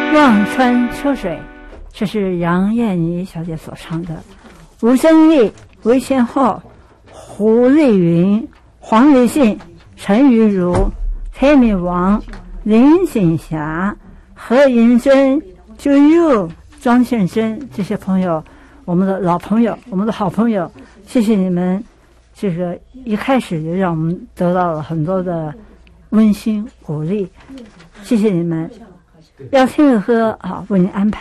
望穿秋水，这是杨燕妮小姐所唱的。吴珍丽、韦千鹤、胡丽云、黄立信、陈玉茹、田敏王、林锦霞、何银珍、周佑、庄宪珍这些朋友，我们的老朋友，我们的好朋友，谢谢你们。这个一开始就让我们得到了很多的温馨鼓励，谢谢你们。要听的歌啊，为您安排。